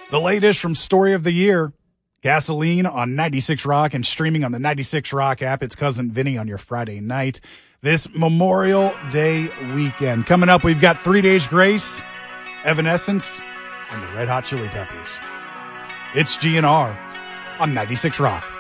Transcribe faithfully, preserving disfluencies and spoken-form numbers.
The latest from Story of the Year, Gasoline on ninety-six Rock and streaming on the ninety-six Rock app. It's Cousin Vinny on your Friday night. This Memorial Day weekend. Coming up, we've got Three Days Grace, Evanescence, and the Red Hot Chili Peppers. It's G N R on ninety-six Rock.